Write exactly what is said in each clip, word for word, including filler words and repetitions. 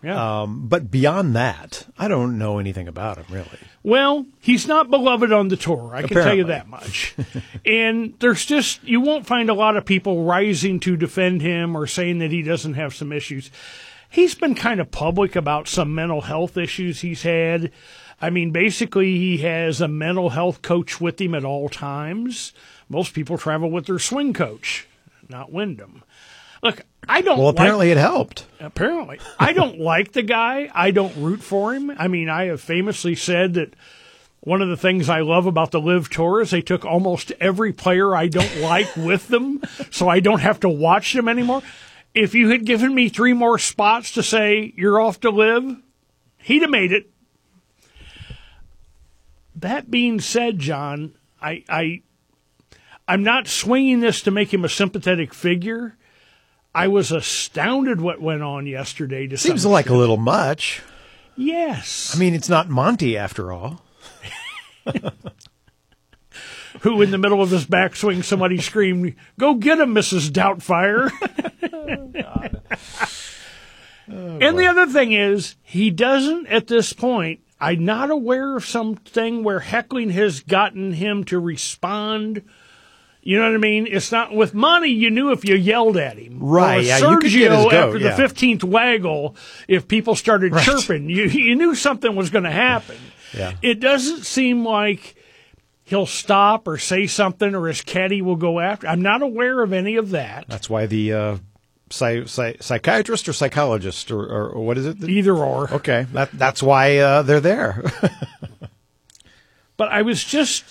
Yeah. Um, but beyond that, I don't know anything about him, really. Well, he's not beloved on the tour, I can Apparently. tell you that much. And there's just, you won't find a lot of people rising to defend him or saying that he doesn't have some issues. He's been kind of public about some mental health issues he's had. I mean, basically, he has a mental health coach with him at all times. Most people travel with their swing coach, not Wyndham. Look, I don't Well, apparently like, it helped. Apparently. I don't like the guy. I don't root for him. I mean, I have famously said that one of the things I love about the Live Tour is they took almost every player I don't like with them, so I don't have to watch them anymore. If you had given me three more spots to say, you're off to Live, he'd have made it. That being said, John, I, I, I'm not swinging this to make him a sympathetic figure. I was astounded what went on yesterday. To Seems some like a extent. little much. Yes. I mean, it's not Monty after all. Who, in the middle of his backswing, somebody screamed, "Go get him, Missus Doubtfire." Oh, and boy. the other thing is, he doesn't, at this point, I'm not aware of something where heckling has gotten him to respond. You know what I mean? It's not with Monty. You knew if you yelled at him, Right? Or Yeah, Sergio you could get his goat, after yeah. the fifteenth waggle, if people started Right. chirping, you you knew something was going to happen. Yeah. It doesn't seem like he'll stop or say something, or his caddy will go after. I'm not aware of any of that. That's why the uh, psy- psy- psychiatrist or psychologist or, or, or what is it? Either or. Okay, that that's why uh, they're there. But I was just,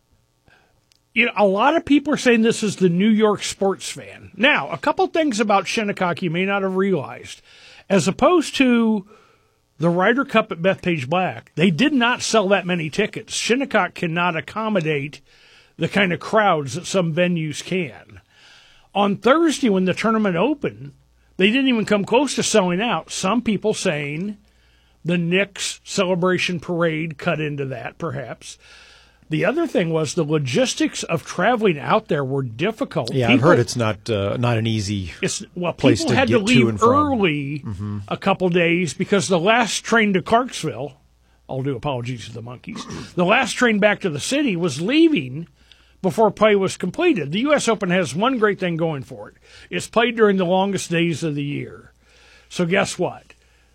you know, a lot of people are saying this is the New York sports fan. Now, a couple things about Shinnecock you may not have realized. As opposed to the Ryder Cup at Bethpage Black, they did not sell that many tickets. Shinnecock cannot accommodate the kind of crowds that some venues can. On Thursday, when the tournament opened, they didn't even come close to selling out. Some people saying the Knicks celebration parade cut into that, perhaps. The other thing was the logistics of traveling out there were difficult. Yeah, people, I've heard it's not uh, not an easy. It's well, place people to had to get to leave and from. early Mm-hmm. a couple days because the last train to Clarksville. I'll do apologies to the monkeys. The last train back to the city was leaving before play was completed. The U S Open has one great thing going for it. It's played during the longest days of the year. So guess what?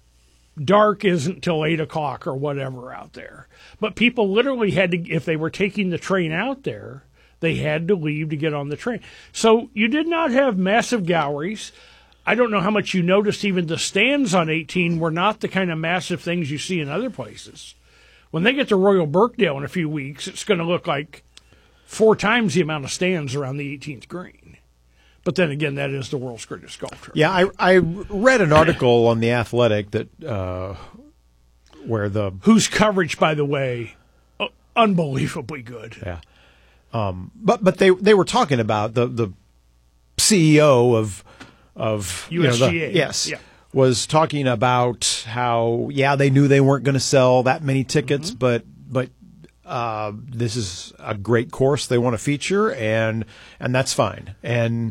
Dark isn't till eight o'clock or whatever out there. But people literally had to, if they were taking the train out there, they had to leave to get on the train. So you did not have massive galleries. I don't know how much you noticed even the stands on eighteen were not the kind of massive things you see in other places. When they get to Royal Birkdale in a few weeks, it's going to look like four times the amount of stands around the eighteenth green. But then again, that is the world's greatest golf tournament. Yeah, I I read an article on The Athletic that uh, where the whose coverage, by the way, uh, unbelievably good. yeah, um, but but they they were talking about the the C E O of of U S G A. You know, the, yes, Yeah. was talking about how yeah they knew they weren't going to sell that many tickets, Mm-hmm. but but. Uh, this is a great course they want to feature, and and that's fine. And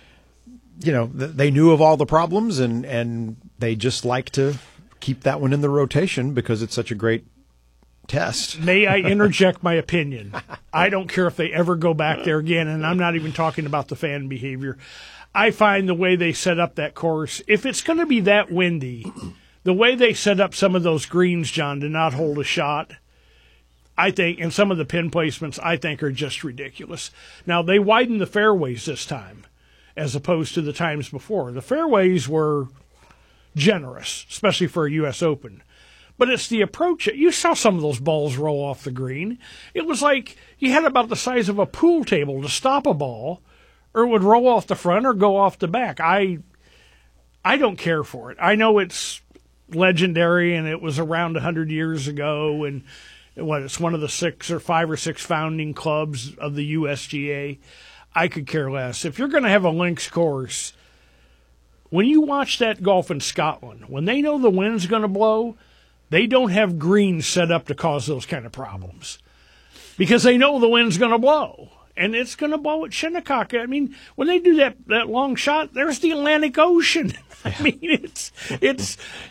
you know th- they knew of all the problems, and, and they just like to keep that one in the rotation because it's such a great test. May I interject my opinion? I don't care if they ever go back there again, and I'm not even talking about the fan behavior. I find the way they set up that course, if it's going to be that windy, the way they set up some of those greens, John, to not hold a shot, I think, and some of the pin placements, I think, are just ridiculous. Now, they widened the fairways this time, as opposed to the times before. The fairways were generous, especially for a U S Open. But it's the approach. You saw some of those balls roll off the green. It was like you had about the size of a pool table to stop a ball, or it would roll off the front or go off the back. I, I don't care for it. I know it's legendary, and it was around one hundred years ago, and what, it's one of the six or five or six founding clubs of the U S G A. I could care less. If you're going to have a links course, when you watch that golf in Scotland, when they know the wind's going to blow, they don't have greens set up to cause those kind of problems because they know the wind's going to blow. And it's going to blow at Shinnecock. I mean, when they do that, that long shot, there's the Atlantic Ocean. I mean, it's it's